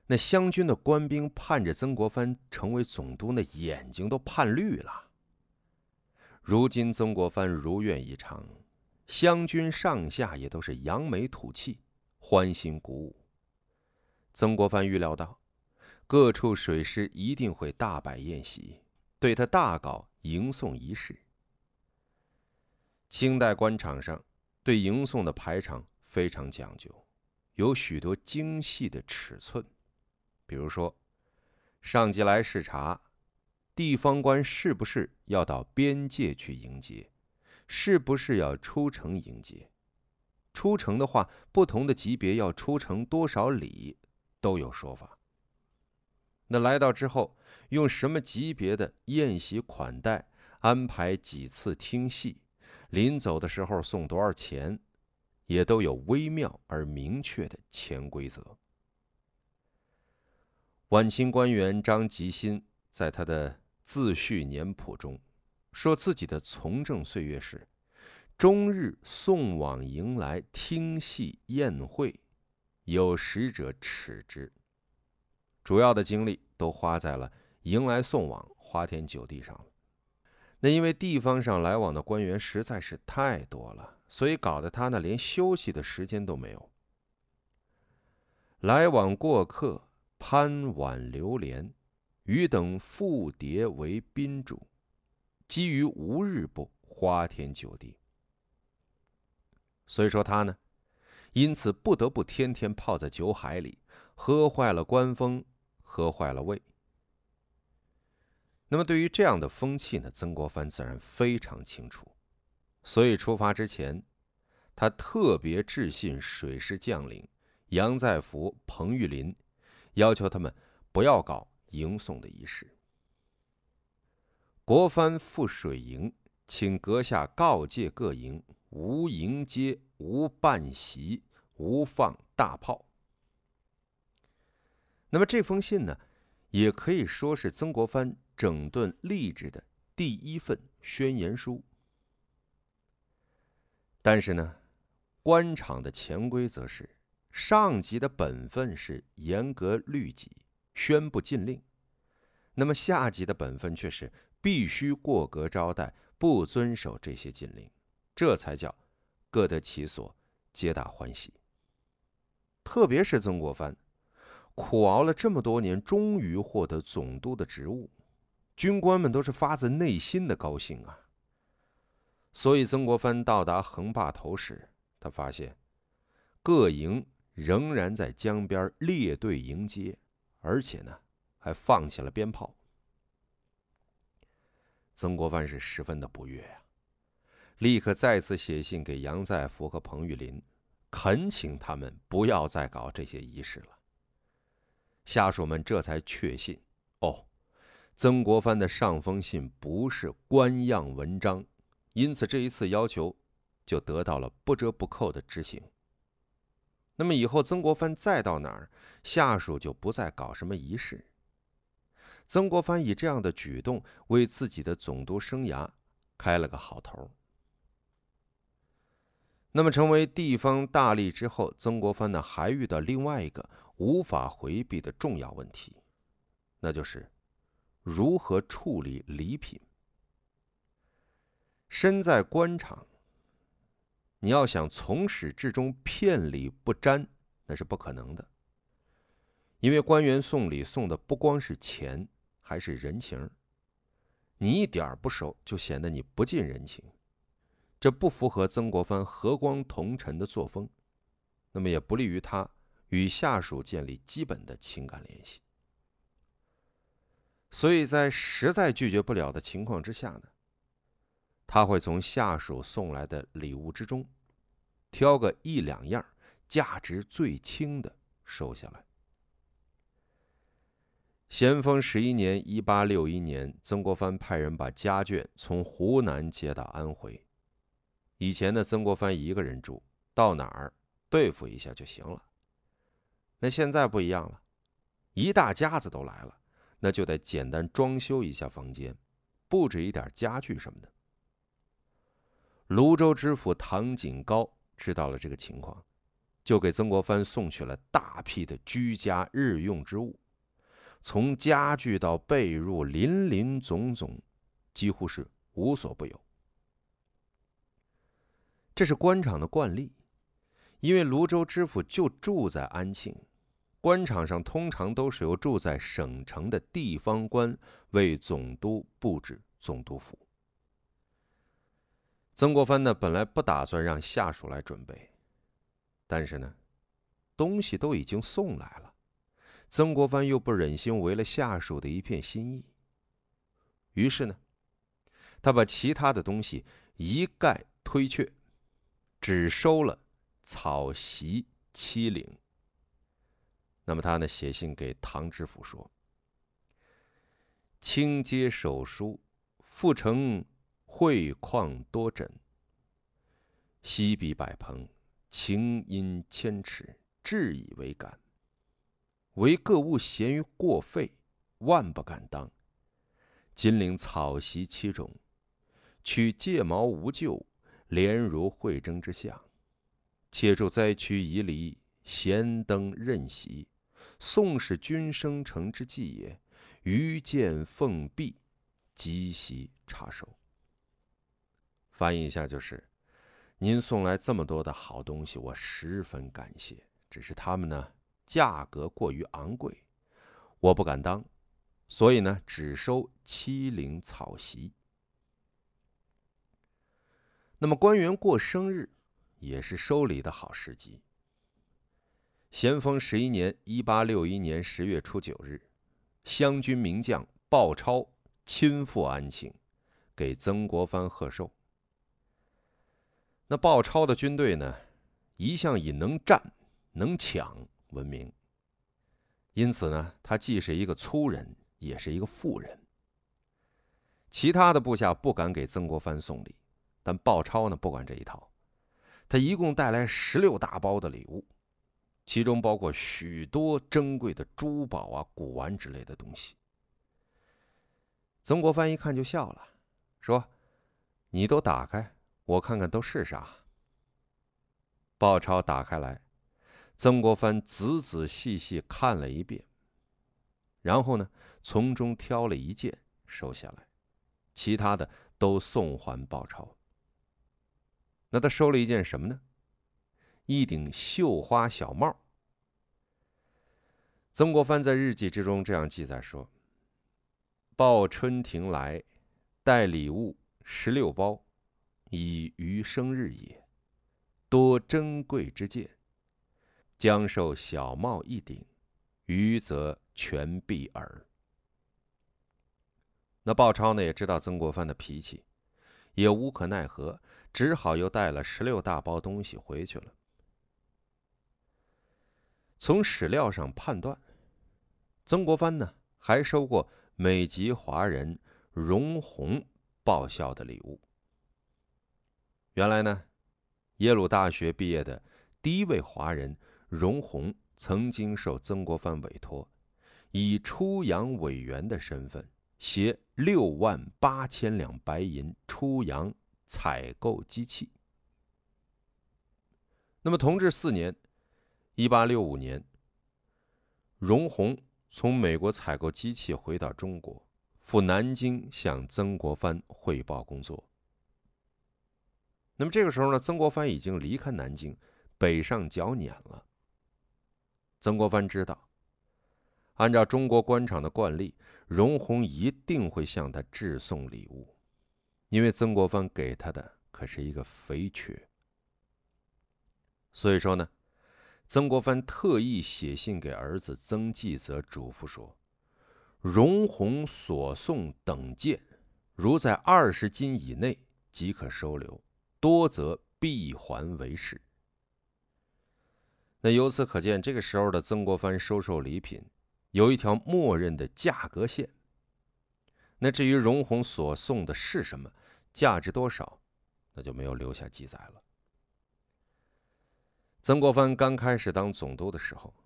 那湘军的官兵盼着曾国藩成为总督，那眼睛都盼绿了。如今曾国藩如愿以偿，湘军上下也都是扬眉吐气，欢欣鼓舞。曾国藩预料到，各处水师一定会大摆宴席，对他大搞迎送仪式。清代官场上对迎送的排场非常讲究，有许多精细的尺寸。比如说，上级来视察，地方官是不是要到边界去迎接，是不是要出城迎接？出城的话，不同的级别要出城多少里，都有说法。那来到之后，用什么级别的宴席款待，安排几次听戏，临走的时候送多少钱，也都有微妙而明确的潜规则。晚清官员张吉新在他的自序年谱中说，自己的从政岁月是终日送往迎来，听戏宴会，有识者耻之。主要的精力都花在了迎来送往、花天酒地上了。那因为地方上来往的官员实在是太多了，所以搞得他那连休息的时间都没有。来往过客，攀挽流连，余等复叠为宾主，基于无日不花天酒地。所以说他呢，因此不得不天天泡在酒海里，喝坏了官风，喝坏了胃。那么对于这样的风气呢，曾国藩自然非常清楚，所以出发之前，他特别致信水师将领杨再福、彭玉麟，要求他们不要搞迎送的仪式。国藩赴水营，请阁下告诫各营，无迎接，无办席，无放大炮。那么这封信呢，也可以说是曾国藩整顿吏治的第一份宣言书。但是呢，官场的潜规则是，上级的本分是严格律己，宣布禁令，那么下级的本分却是必须过格招待，不遵守这些禁令，这才叫各得其所，皆大欢喜。特别是曾国藩苦熬了这么多年，终于获得总督的职务，军官们都是发自内心的高兴啊。所以曾国藩到达横坝头时，他发现各营仍然在江边列队迎接，而且呢还放起了鞭炮。曾国藩是十分的不悦啊，立刻再次写信给杨再福和彭玉麟，恳请他们不要再搞这些仪式了。下属们这才确信，曾国藩的上封信不是官样文章，因此这一次要求就得到了不折不扣的执行。那么以后曾国藩再到哪儿，下属就不再搞什么仪式。曾国藩以这样的举动为自己的总督生涯开了个好头。那么成为地方大吏之后，曾国藩呢还遇到另外一个无法回避的重要问题，那就是如何处理礼品。身在官场，你要想从始至终片礼不沾，那是不可能的。因为官员送礼送的不光是钱，还是人情。你一点不收，就显得你不近人情，这不符合曾国藩和光同尘的作风，那么也不利于他与下属建立基本的情感联系。所以在实在拒绝不了的情况之下呢，他会从下属送来的礼物之中挑个一两样价值最轻的收下来。咸丰11年1861年，曾国藩派人把家眷从湖南接到安徽。以前的曾国藩一个人住，到哪儿对付一下就行了。那现在不一样了，一大家子都来了，那就得简单装修一下房间，布置一点家具什么的。泸州知府唐景高知道了这个情况， 就给曾国藩送去了大批的居家日用之物，从家具到被褥，林林总总，几乎是无所不有。这是官场的惯例，因为泸州知府就住在安庆，官场上通常都是由住在省城的地方官为总督布置总督府。曾国藩呢，本来不打算让下属来准备，但是呢，东西都已经送来了，曾国藩又不忍心违了下属的一片心意，于是呢，他把其他的东西一概推却，只收了草席7领。那么他呢，写信给唐知府说：清阶手书，复成绘况多枕，西壁百棚，情音千尺，至以为感。唯各物嫌于过费，万不敢当。今领草席7种，取芥毛无咎，连如惠征之象。且助灾区夷离，闲登任席，宋使君生成之计也。余见奉币，即席插手。翻译一下就是：您送来这么多的好东西，我十分感谢。只是它们呢，价格过于昂贵，我不敢当，所以呢，只收7领草席。那么官员过生日也是收礼的好时机。咸丰11年1861年10月初9日，湘军名将鲍超亲赴安庆，给曾国藩贺寿。那鲍超的军队呢，一向以能战能抢闻名，因此呢，他既是一个粗人，也是一个富人。其他的部下不敢给曾国藩送礼，但鲍超呢不管这一套，他一共带来16大包的礼物，其中包括许多珍贵的珠宝啊、古玩之类的东西。曾国藩一看就笑了，说：你都打开，我看看都是啥。鲍超打开来，曾国藩仔仔细细看了一遍，然后呢，从中挑了一件收下来，其他的都送还鲍超。那他收了一件什么呢？一顶绣花小帽。曾国藩在日记之中这样记载说：报春庭来，带礼物16包，以余生日也。多珍贵之件，将受小帽1顶，余则全璧耳。那鲍超呢，也知道曾国藩的脾气，也无可奈何，只好又带了16大包东西回去了。从史料上判断，曾国藩呢还收过美籍华人荣闳报效的礼物。原来呢，耶鲁大学毕业的第一位华人荣闳曾经受曾国藩委托，以出洋委员的身份携68000两白银出洋采购机器。那么同治4年1865年，荣闳从美国采购机器回到中国，赴南京向曾国藩汇报工作。那么这个时候呢，曾国藩已经离开南京，北上剿捻了。曾国藩知道，按照中国官场的惯例，荣闳一定会向他致送礼物，因为曾国藩给他的可是一个肥缺。所以说呢，曾国藩特意写信给儿子曾纪泽，嘱咐说：荣闳所送等件，如在20斤以内，即可收留，多则必还为是。那由此可见，这个时候的曾国藩收受礼品有一条默认的价格线。那至于荣闳所送的是什么，价值多少，那就没有留下记载了。曾国藩刚开始当总督的时候，